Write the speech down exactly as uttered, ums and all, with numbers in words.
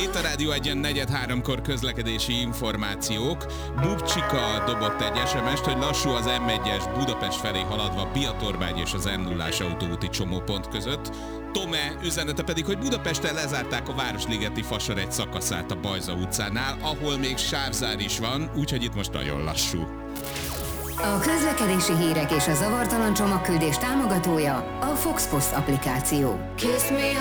Itt a Rádió Egyen negyed háromkor közlekedési információk. Bubcsika dobott egy es em est, hogy lassú az em egyes Budapest felé haladva Biatorbágy és az em nullás autóúti csomópont között. Tome üzenete pedig, hogy Budapesten lezárták a Városligeti Fasor egy szakaszát a Bajza utcánál, ahol még sávzár is van, úgyhogy itt most nagyon lassú. A közlekedési hírek és a zavartalan csomagküldés támogatója a Fox Post applikáció. Kiss me